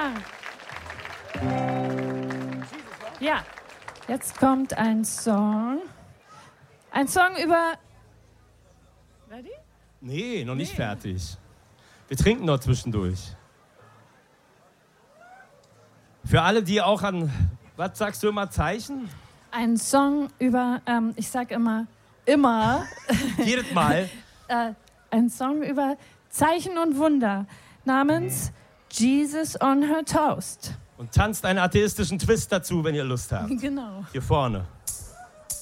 Ja, jetzt kommt ein Song. Ein Song über... Ready? Nee, noch nicht fertig. Wir trinken noch zwischendurch. Für alle, die auch an, was sagst du immer, Zeichen? Ein Song über, ich sag immer, Jedes Mal. ein Song über Zeichen und Wunder namens Jesus on Her Toast. Und tanzt einen atheistischen Twist dazu, wenn ihr Lust habt. Genau. Hier vorne.